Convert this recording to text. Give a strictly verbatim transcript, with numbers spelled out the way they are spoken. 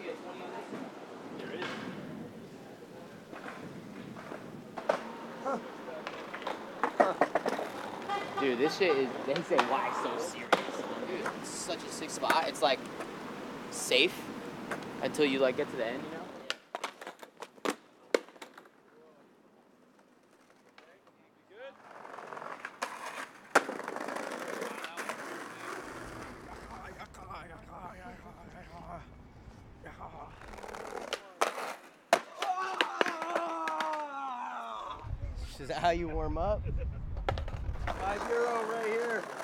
There is. Dude, this shit is, they say, why so serious? Dude, it's such a sick spot. It's like safe until you like get to the end, you know? Is that how you warm up? five euro right here.